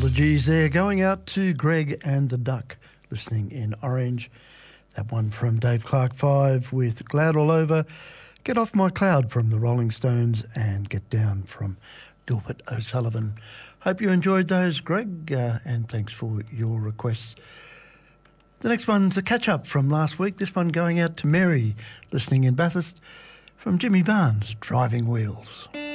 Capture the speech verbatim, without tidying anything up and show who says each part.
Speaker 1: Apologies there. Going out to Greg and the Duck, listening in Orange. That one from Dave Clark Five with Cloud All Over. Get Off My Cloud from the Rolling Stones and Get Down from Gilbert O'Sullivan. Hope you enjoyed those, Greg, uh, and thanks for your requests. The next one's a catch-up from last week. This one going out to Mary, listening in Bathurst, from Jimmy Barnes, Driving Wheels.